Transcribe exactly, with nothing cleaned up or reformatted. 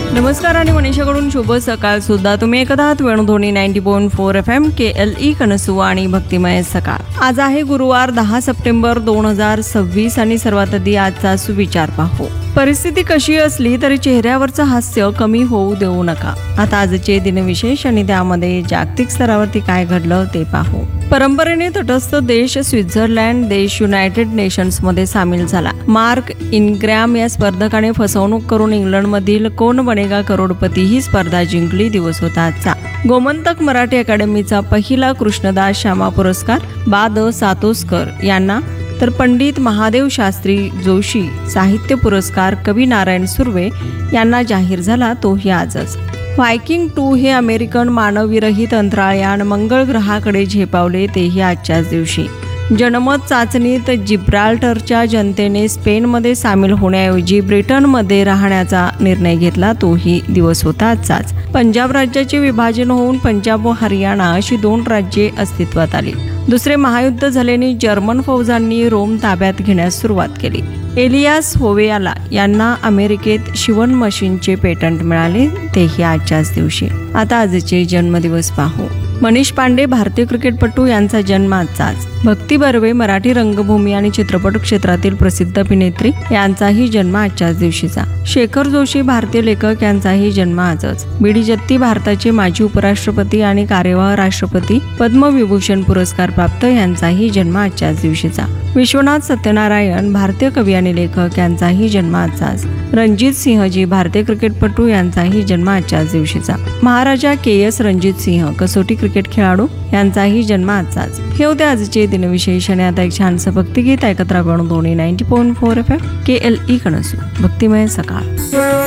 नमस्कार आणि मनीषाकडून शुभ सकाळ सुद्धा तुम्ही ऐकत आहात Venudhwani ninety point four F M के एल ई कनसू आणि भक्तिमय सकाळ. आज आहे गुरुवार दहा सप्टेंबर दोन हजार सव्वीस आणि सर्वात आधी आजचा सुविचार पाहू. परिस्थिती कशी असली तरी चेहऱ्यावरचं हास्य कमी होऊ देऊ नका. आता आजचे दिनविशेष आणि त्यामध्ये जागतिक स्तरावरती काय घडलं ते पाहू. परंपरेने तटस्थ देश स्वित्झर्लंड देश युनायटेड नेशन्स मध्ये सामील झाला. मार्क इनग्रॅम या स्पर्धकाने फसवणूक करून इंग्लंडमधील कोण बनेगा करोडपती ही स्पर्धा जिंकली दिवस होता आजचा. गोमंतक मराठी अकादमीचा पहिला कृष्णदास श्यामा पुरस्कार बा द सातोस्कर यांना, तर पंडित महादेव शास्त्री जोशी साहित्य पुरस्कार कवी नारायण सुर्वे यांना जाहीर झाला, तोही आजच. व्हायकिंग टू हे अमेरिकन मानवविरहित अंतराळयान मंगळ ग्रहाकडे झेपावले, तेही आजच्याच दिवशी. जनमत चाचणीत जिब्राल्टरच्या जनतेने स्पेनमध्ये सामील होण्याऐवजी ब्रिटनमध्ये राहण्याचा निर्णय घेतला, तोही दिवस होता आजचाच. पंजाब राज्याचे विभाजन होऊन पंजाब व हरियाणा अशी दोन राज्ये अस्तित्वात आली. दुसरे महायुद्ध झाल्याने जर्मन फौजांनी रोम ताब्यात घेण्यास सुरुवात केली. एलियास होवेयाला यांना अमेरिकेत शिवण मशीनचे पेटंट मिळाले, तेही आजच्याच दिवशी. आता आजचे जन्मदिवस पाहू. मनीष पांडे भारतीय क्रिकेटपटू यांचा जन्म आजचाच. भक्ती बर्वे मराठी रंगभूमी आणि चित्रपट क्षेत्रातील प्रसिद्ध अभिनेत्री यांचाही जन्म आजच्याच दिवशीचा. शेखर जोशी भारतीय लेखक यांचाही जन्म आजच. बी डी जत्ती भारताचे माजी उपराष्ट्रपती आणि कार्यवाह राष्ट्रपती पद्मविभूषण पुरस्कार प्राप्त यांचाही जन्म आजच्याच दिवशीचा. विश्वनाथ सत्यनारायण भारतीय कवी आणि लेखक यांचाही जन्म आजचाच. रणजित सिंहजी भारतीय क्रिकेटपटू यांचाही जन्म आजच्याच दिवशीचा. महाराजा के एस रणजित सिंह कसोटी क्रिकेट खेळाडू यांचाही जन्म आजचाच. हे होते आजचे दिनविशेष आणि आता एक छानसं भक्तिगीत ऐकत राहा. दोन्ही ninety point four F M के एल ई कनसू भक्तिमय सकाळ.